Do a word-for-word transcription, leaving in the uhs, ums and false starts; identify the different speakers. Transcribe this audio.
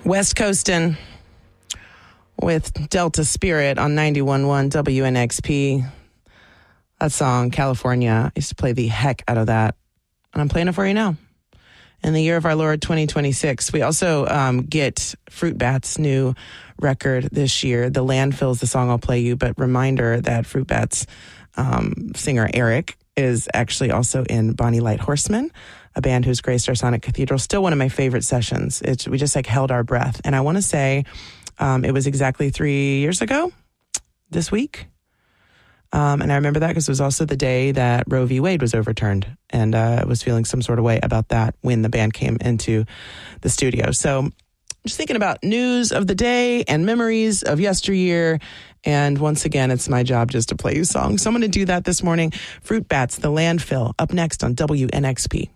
Speaker 1: West Coastin' with Delta Spirit on ninety-one point one W N X P. That song, California, I used to play the heck out of that. And I'm playing it for you now. In the year of our Lord, twenty twenty-six, we also um, get Fruit Bat's new record this year. The Landfill is the song I'll play you, but reminder that Fruit Bat's um, singer Eric is actually also in Bonnie Light Horseman, a band who's graced our Sonic Cathedral. Still one of my favorite sessions. It's, we just like held our breath. And I want to say um, it was exactly three years ago this week. Um, and I remember that because it was also the day that Roe v. Wade was overturned. And uh, I was feeling some sort of way about that when the band came into the studio. So just thinking about news of the day and memories of yesteryear. And once again, it's my job just to play you songs. So I'm going to do that this morning. Fruit Bats, The Landfill, up next on W N X P.